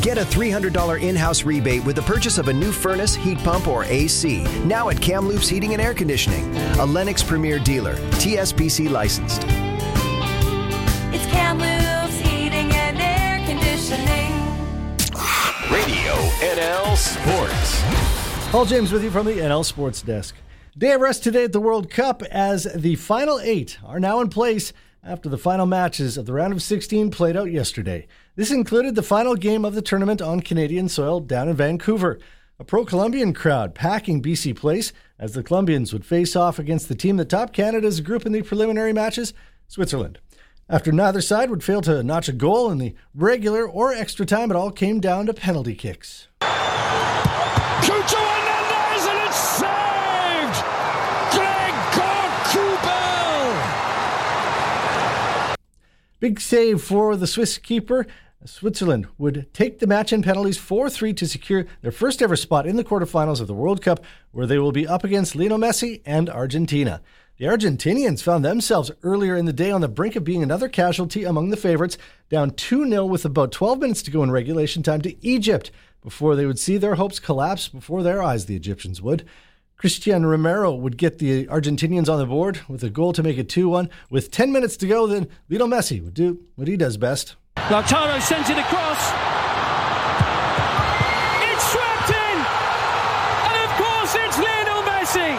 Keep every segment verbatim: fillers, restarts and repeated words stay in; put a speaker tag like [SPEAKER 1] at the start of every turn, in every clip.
[SPEAKER 1] Get a three hundred dollars in-house rebate with the purchase of a new furnace, heat pump, or A C. Now at Kamloops Heating and Air Conditioning, a Lennox Premier dealer, T S P C licensed.
[SPEAKER 2] It's Kamloops Heating and Air Conditioning.
[SPEAKER 3] Radio N L Sports.
[SPEAKER 4] Paul James with you from the N L Sports Desk. Day of rest today at the World Cup as the final eight are now in place after the final matches of the round of sixteen played out yesterday. This included the final game of the tournament on Canadian soil down in Vancouver. A pro-Colombian crowd packing B C Place as the Colombians would face off against the team that topped Canada's group in the preliminary matches, Switzerland. After neither side would fail to notch a goal in the regular or extra time, it all came down to penalty kicks.
[SPEAKER 5] Cucho Hernandez, and it's saved! Gregor Kobel!
[SPEAKER 4] Big save for the Swiss keeper. Switzerland would take the match in penalties four three to secure their first ever spot in the quarterfinals of the World Cup, where they will be up against Lionel Messi and Argentina. The Argentinians found themselves earlier in the day on the brink of being another casualty among the favorites, down two nil with about twelve minutes to go in regulation time to Egypt, before they would see their hopes collapse before their eyes, the Egyptians would. Christian Romero would get the Argentinians on the board with a goal to make it two one. With ten minutes to go, then Lionel Messi would do what he does best.
[SPEAKER 5] Lautaro sends it across. It's swept in! And of course it's Lionel Messi!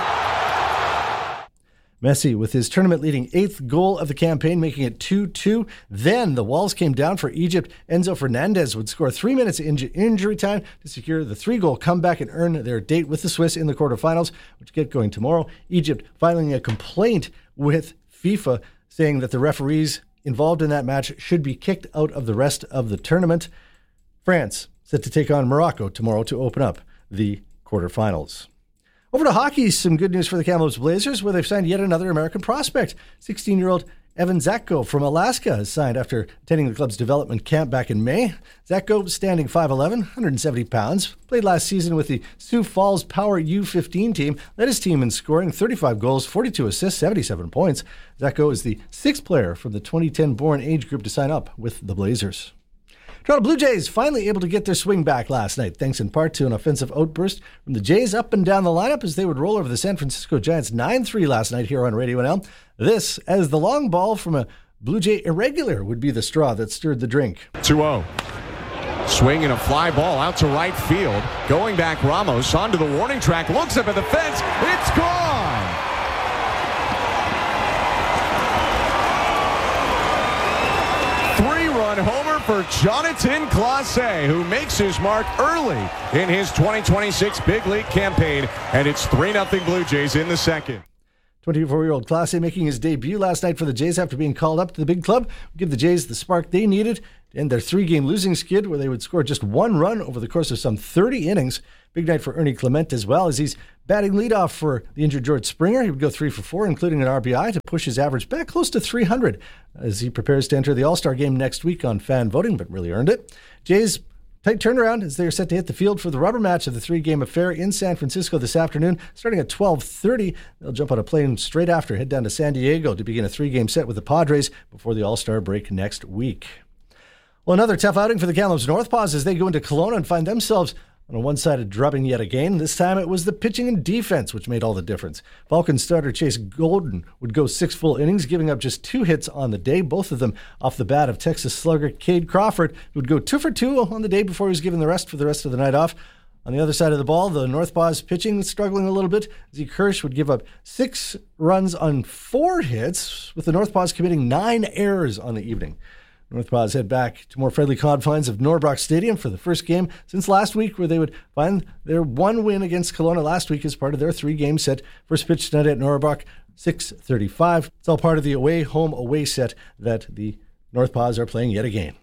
[SPEAKER 4] Messi with his tournament-leading eighth goal of the campaign, making it two two. Then the walls came down for Egypt. Enzo Fernandez would score three minutes in injury time to secure the three-goal comeback and earn their date with the Swiss in the quarterfinals, which get going tomorrow. Egypt filing a complaint with FIFA saying that the referees involved in that match should be kicked out of the rest of the tournament. France set to take on Morocco tomorrow to open up the quarterfinals. Over to hockey, some good news for the Kamloops Blazers, where they've signed yet another American prospect. sixteen-year-old Evan Zatko from Alaska has signed after attending the club's development camp back in May. Zatko, standing five eleven, one hundred seventy pounds, played last season with the Sioux Falls Power U fifteen team, led his team in scoring thirty-five goals, forty-two assists, seventy-seven points. Zatko is the sixth player from the twenty ten born age group to sign up with the Blazers. Toronto Blue Jays finally able to get their swing back last night, thanks in part to an offensive outburst from the Jays up and down the lineup as they would roll over the San Francisco Giants nine three last night here on Radio N L. This, as the long ball from a Blue Jay irregular would be the straw that stirred the drink.
[SPEAKER 6] two oh. Swing and a fly ball out to right field. Going back, Ramos onto the warning track, looks up at the fence. It's gone! Three-run homer for Jonathan Clase, who makes his mark early in his twenty twenty-six Big League campaign, and it's three nothing Blue Jays in the second.
[SPEAKER 4] twenty-four-year-old Clase making his debut last night for the Jays after being called up to the big club would give the Jays the spark they needed to end their three-game losing skid where they would score just one run over the course of some thirty innings. Big night for Ernie Clement as well, as he's batting leadoff for the injured George Springer. He would go three for four, including an R B I, to push his average back close to three hundred as he prepares to enter the All-Star game next week on fan voting, but really earned it. Jays tight turnaround as they are set to hit the field for the rubber match of the three-game affair in San Francisco this afternoon. Starting at twelve thirty, they'll jump on a plane straight after, head down to San Diego to begin a three-game set with the Padres before the All-Star break next week. Well, another tough outing for the Kamloops Northpaws as they go into Kelowna and find themselves on a one-sided drubbing yet again. This time it was the pitching and defense which made all the difference. Falcon starter Chase Golden would go six full innings, giving up just two hits on the day, both of them off the bat of Texas slugger Cade Crawford, who would go two for two on the day before he was given the rest for the rest of the night off. On the other side of the ball, the Northpaws pitching struggling a little bit. Zeke Hirsch would give up six runs on four hits, with the Northpaws committing nine errors on the evening. Northpaws head back to more friendly confines of Norbrock Stadium for the first game since last week, where they would find their one win against Kelowna last week as part of their three-game set. First pitch tonight at Norbrock, six thirty-five. It's all part of the away-home-away set that the Northpaws are playing yet again.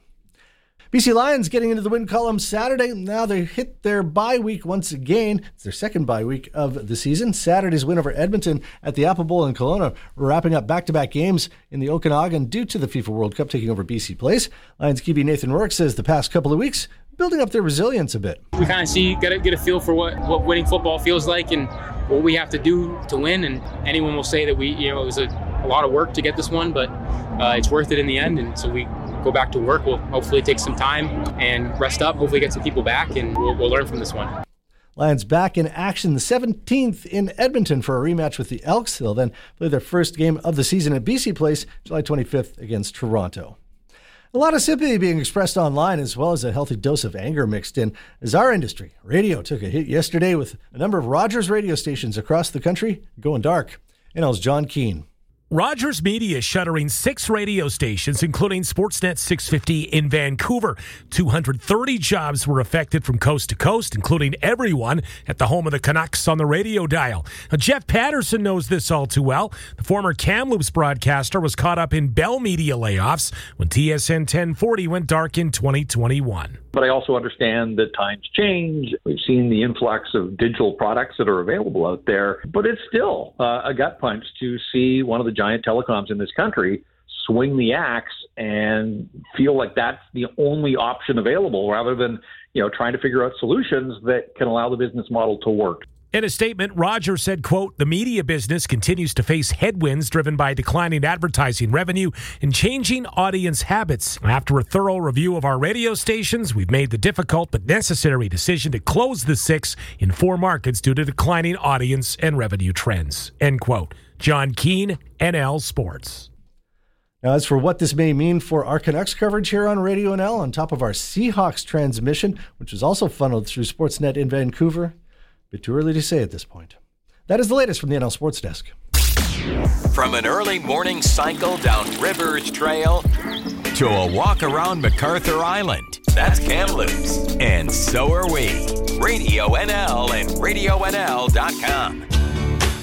[SPEAKER 4] B C Lions getting into the win column Saturday. Now they hit their bye week once again. It's their second bye week of the season. Saturday's win over Edmonton at the Apple Bowl in Kelowna, wrapping up back-to-back games in the Okanagan due to the FIFA World Cup taking over B C Place. Lions Q B Nathan Rourke says the past couple of weeks building up their resilience a bit.
[SPEAKER 7] We kind of see, got to get a feel for what, what winning football feels like and what we have to do to win. And anyone will say that we, you know, it was a, a lot of work to get this one, but uh, it's worth it in the end. And so we go back to work. We'll hopefully take some time and rest up, hopefully get some people back, and we'll, we'll learn from this one.
[SPEAKER 4] Lions back in action the seventeenth in Edmonton for a rematch with the Elks. They'll then play their first game of the season at B C Place, July twenty-fifth against Toronto. A lot of sympathy being expressed online, as well as a healthy dose of anger mixed in, as our industry, radio, took a hit yesterday with a number of Rogers radio stations across the country going dark. N L's John Keane.
[SPEAKER 8] Rogers Media is shuttering six radio stations, including Sportsnet six fifty in Vancouver. two hundred thirty jobs were affected from coast to coast, including everyone at the home of the Canucks on the radio dial. Now, Jeff Patterson knows this all too well. The former Kamloops broadcaster was caught up in Bell Media layoffs when T S N ten forty went dark in twenty twenty-one.
[SPEAKER 9] But I also understand that times change. We've seen the influx of digital products that are available out there, but it's still uh, a gut punch to see one of the giant telecoms in this country swing the axe and feel like that's the only option available, rather than, you know, trying to figure out solutions that can allow the business model to work.
[SPEAKER 8] In a statement, Rogers said, quote, "The media business continues to face headwinds driven by declining advertising revenue and changing audience habits. After a thorough review of our radio stations, we've made the difficult but necessary decision to close the six in four markets due to declining audience and revenue trends." End quote. John Keane, N L Sports.
[SPEAKER 4] Now, as for what this may mean for our Canucks coverage here on Radio N L, on top of our Seahawks transmission, which was also funneled through Sportsnet in Vancouver, a bit too early to say at this point. That is the latest from the N L Sports Desk.
[SPEAKER 3] From an early morning cycle down Rivers Trail to a walk around MacArthur Island, that's Kamloops. And so are we. Radio N L and radio N L dot com.